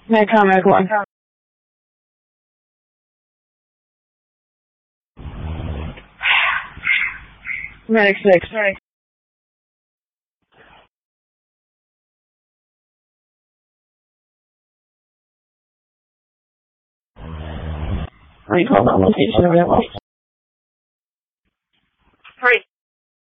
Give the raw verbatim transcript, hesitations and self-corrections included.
Medic one, Medic one. Medic six. Medic. Recall that location available. Hurry.